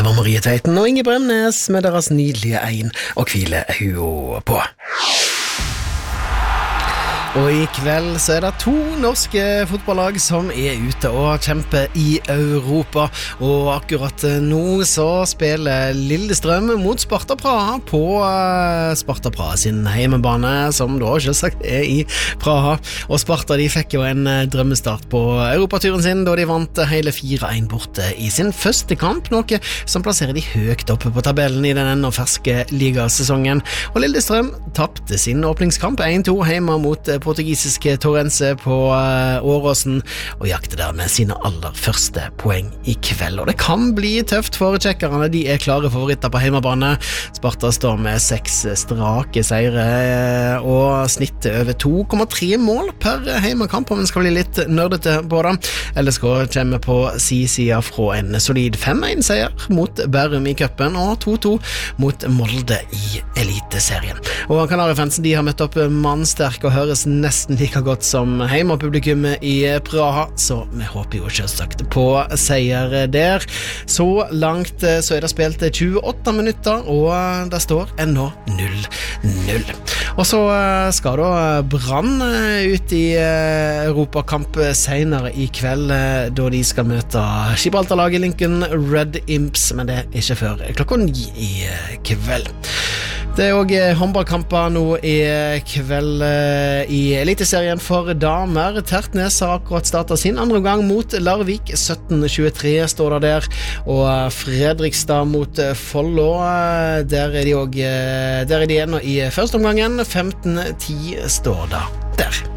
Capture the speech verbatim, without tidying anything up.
Det var Marie Tveiten og Inge Bremnes med deres nydelige ein og hvile hua på. Og i kveld så er det to norske fotballag som er ute og kjemper i Europa. Og akkurat nå så spiller Lillestrøm mot Sparta Praha på Sparta Praha sin heimebane, som da selvsagt er i Praha. Og Sparta de fikk jo en drømmestart på europaturen sin da de vant hele fire en borte i sin første kamp, noe som plasserer de høyt oppe på tabellen i den enda ferske ligasesongen. Og Lillestrøm tappte sin åpningskamp en to hjemme mot portugisiske Torrense på Åråsen og jakte der med sine aller første poeng i kveld. Og det kan bli tøft for tjekkerne, de er klare favoritter på hjemmebane. Sparta står med seks strake seire og snittet over to komma tre mål per hjemmekamp, om en skal bli litt nørdete på det. L S K kommer på si sida fra en solid fem en seier mot Bærum i cupen og to to mot Molde i Eliteserien. Og Kanarifansen de har møtt opp mannsterk og høres nesten like godt som heimepublikummet i Praha, så vi håper jo selvsagt på seier der. Så langt så er det spilt tjueåtte minutter, og det står ennå null null. Og så skal da Brann ut i Europakamp senere i kveld, da de skal møte Gibraltar-laget Lincoln Red Imps, men det er ikke før klokka ni i kveld. Det er også håndballkamper nå i kveld i Eliteserien for damer. Tertnes har akkurat startet sin andre omgang mot Larvik. sytten tjuetre står det der. Og Fredrikstad mot Follo, der er de også, der er de ennå i første omgangen. femten ti står det der.